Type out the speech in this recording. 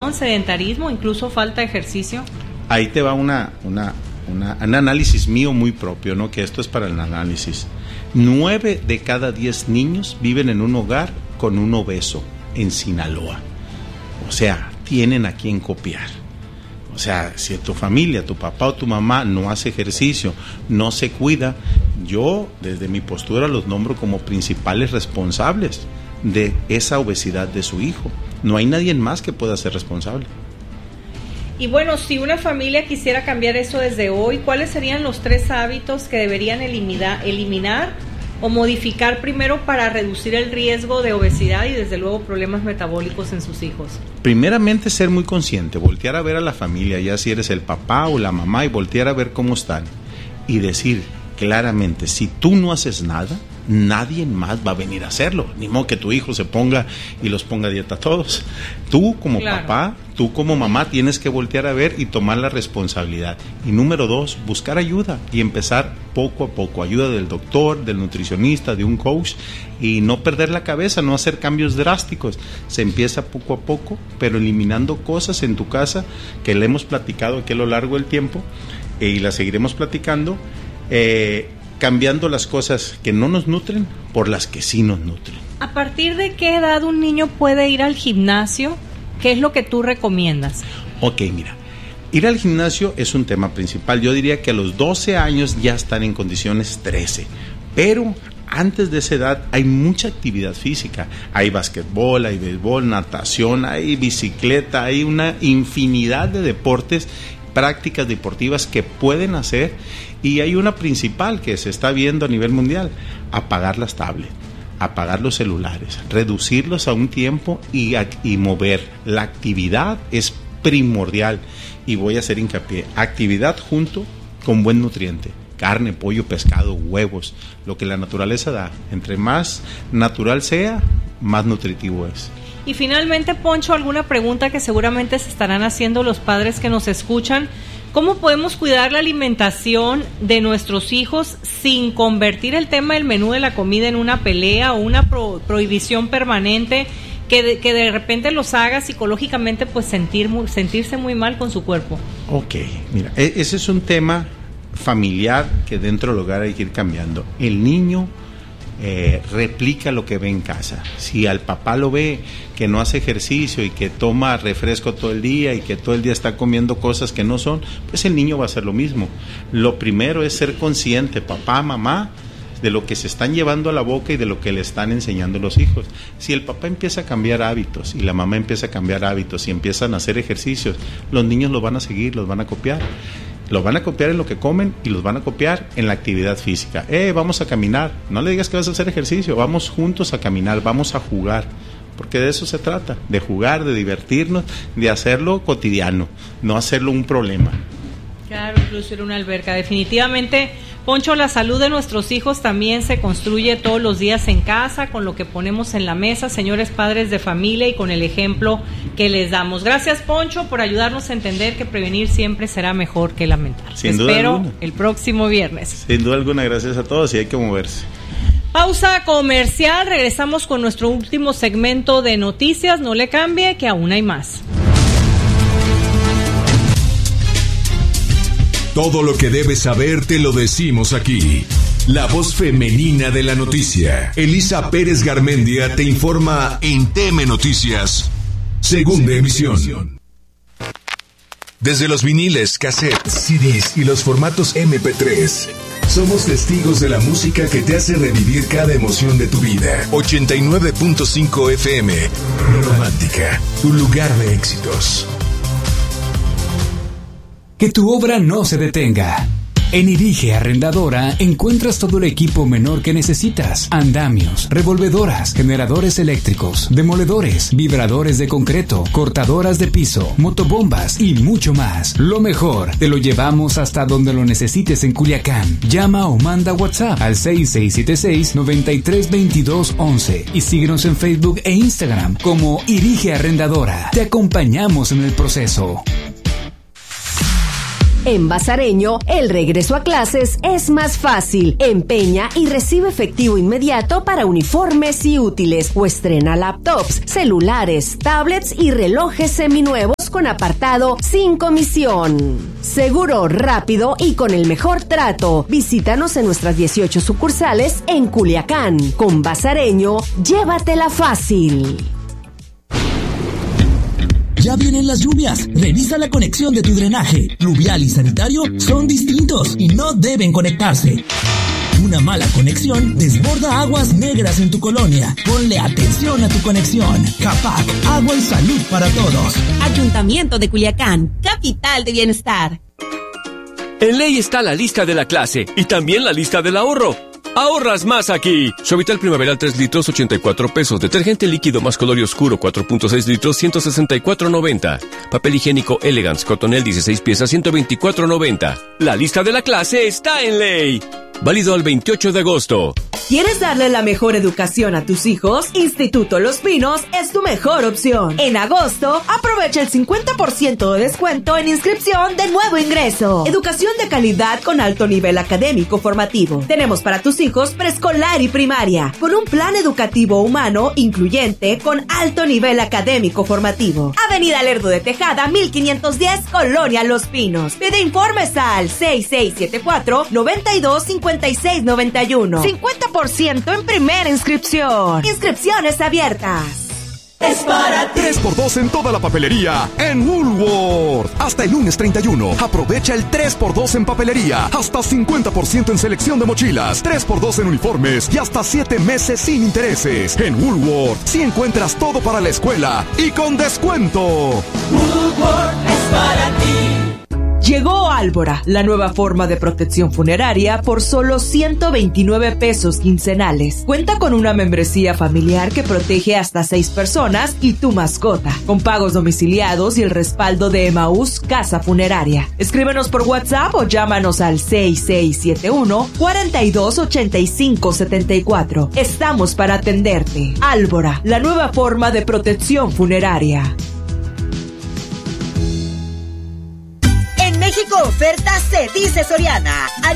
sedentarismo, incluso falta de ejercicio. Ahí te va un análisis mío muy propio, ¿no? Que esto es para el análisis. 9 de cada 10 niños viven en un hogar con un obeso en Sinaloa. O sea, tienen a quien copiar. O sea, si tu familia, tu papá o tu mamá no hace ejercicio, no se cuida, yo desde mi postura los nombro como principales responsables de esa obesidad de su hijo. No hay nadie más que pueda ser responsable. Y bueno, si una familia quisiera cambiar eso desde hoy, ¿cuáles serían los 3 hábitos que deberían eliminar o modificar primero para reducir el riesgo de obesidad y desde luego problemas metabólicos en sus hijos? Primeramente, ser muy consciente, voltear a ver a la familia, ya si eres el papá o la mamá, y voltear a ver cómo están y decir claramente, si tú no haces nada, nadie más va a venir a hacerlo. Ni modo que tu hijo se ponga y los ponga a dieta a todos. Tú como papá, tú como mamá tienes que voltear a ver y tomar la responsabilidad. Y número 2, buscar ayuda y empezar poco a poco. Ayuda del doctor, del nutricionista, de un coach, y no perder la cabeza, no hacer cambios drásticos. Se empieza poco a poco, pero eliminando cosas en tu casa que le hemos platicado aquí a lo largo del tiempo y las seguiremos platicando, cambiando las cosas que no nos nutren por las que sí nos nutren. ¿A partir de qué edad un niño puede ir al gimnasio? ¿Qué es lo que tú recomiendas? Ok, mira, ir al gimnasio es un tema principal. Yo diría que a los 12 años ya están en condiciones 13, pero antes de esa edad hay mucha actividad física. Hay básquetbol, hay béisbol, natación, hay bicicleta, hay una infinidad de deportes, prácticas deportivas que pueden hacer. Y hay una principal que se está viendo a nivel mundial: apagar las tablets, apagar los celulares, reducirlos a un tiempo y mover. La actividad es primordial, y voy a hacer hincapié: actividad junto con buen nutriente, carne, pollo, pescado, huevos, lo que la naturaleza da. Entre más natural sea, más nutritivo es. Y finalmente, Poncho, alguna pregunta que seguramente se estarán haciendo los padres que nos escuchan: ¿cómo podemos cuidar la alimentación de nuestros hijos sin convertir el tema del menú de la comida en una pelea o una prohibición permanente que de repente los haga psicológicamente pues sentirse muy mal con su cuerpo? Ok, mira, ese es un tema familiar que dentro del hogar hay que ir cambiando. El niño replica lo que ve en casa. Si al papá lo ve que no hace ejercicio y que toma refresco todo el día y que todo el día está comiendo cosas que no son, pues el niño va a hacer lo mismo. Lo primero es ser consciente, papá, mamá, de lo que se están llevando a la boca y de lo que le están enseñando los hijos. Si el papá empieza a cambiar hábitos y la mamá empieza a cambiar hábitos y empiezan a hacer ejercicios, los niños los van a seguir, los van a copiar. Los van a copiar en lo que comen y los van a copiar en la actividad física. Vamos a caminar. No le digas que vas a hacer ejercicio. Vamos juntos a caminar, vamos a jugar. Porque de eso se trata, de jugar, de divertirnos, de hacerlo cotidiano, no hacerlo un problema. Claro, incluso en una alberca. Definitivamente, Poncho, la salud de nuestros hijos también se construye todos los días en casa, con lo que ponemos en la mesa, señores padres de familia, y con el ejemplo que les damos. Gracias, Poncho, por ayudarnos a entender que prevenir siempre será mejor que lamentar. Sin duda espero alguna. El próximo viernes. Sin duda alguna, gracias a todos, y hay que moverse. Pausa comercial, regresamos con nuestro último segmento de noticias. No le cambie, que aún hay más. Todo lo que debes saber te lo decimos aquí. La voz femenina de la noticia. Elisa Pérez Garmendia te informa en TM Noticias, segunda emisión. Desde los viniles, cassettes, CDs y los formatos MP3, somos testigos de la música que te hace revivir cada emoción de tu vida. 89.5 FM, Romántica, tu lugar de éxitos. Que tu obra no se detenga. En Irige Arrendadora encuentras todo el equipo menor que necesitas: andamios, revolvedoras, generadores eléctricos, demoledores, vibradores de concreto, cortadoras de piso, motobombas y mucho más. Lo mejor, te lo llevamos hasta donde lo necesites en Culiacán. Llama o manda WhatsApp al 6676-932211 y síguenos en Facebook e Instagram como Irige Arrendadora. Te acompañamos en el proceso. En Bazareño, el regreso a clases es más fácil. Empeña y recibe efectivo inmediato para uniformes y útiles, o estrena laptops, celulares, tablets y relojes seminuevos seguros con apartado sin comisión. Seguro rápido y con el mejor trato. Visítanos en nuestras 18 sucursales en Culiacán. Con Bazareño, llévatela fácil. Ya vienen las lluvias. Revisa la conexión de tu drenaje. Pluvial y sanitario son distintos y no deben conectarse. Una mala conexión desborda aguas negras en tu colonia. Ponle atención a tu conexión. CAPAC, agua y salud para todos. Ayuntamiento de Culiacán, capital de bienestar. En ley está la lista de la clase y también la lista del ahorro. ¡Ahorras más aquí! Suavitel Primaveral 3 litros, 84 pesos. Detergente líquido más color y oscuro, 4.6 litros, 164.90. Papel higiénico Elegance Cotonel 16 piezas, 124.90. La lista de la clase está en ley. Válido al 28 de agosto. ¿Quieres darle la mejor educación a tus hijos? Instituto Los Pinos es tu mejor opción. En agosto, aprovecha el 50% de descuento en inscripción de nuevo ingreso. Educación de calidad con alto nivel académico formativo. Tenemos para tus hijos preescolar y primaria, con un plan educativo humano incluyente con alto nivel académico formativo. Avenida Lerdo de Tejada, 1510, Colonia Los Pinos. Pide informes al 6674-925691. 50% en primera inscripción. Inscripciones abiertas. Es para ti. 3x2 en toda la papelería en Woolworth. Hasta el lunes 31. Aprovecha el 3x2 en papelería. Hasta 50% en selección de mochilas. 3x2 en uniformes y hasta 7 meses sin intereses. En Woolworth sí encuentras todo para la escuela y con descuento. Woolworth es para ti. Llegó Álvora, la nueva forma de protección funeraria por solo 129 pesos quincenales. Cuenta con una membresía familiar que protege hasta 6 personas y tu mascota, con pagos domiciliados y el respaldo de Emaús Casa Funeraria. Escríbenos por WhatsApp o llámanos al 6671-428574. Estamos para atenderte. Álvora, la nueva forma de protección funeraria. México oferta se dice Soriana.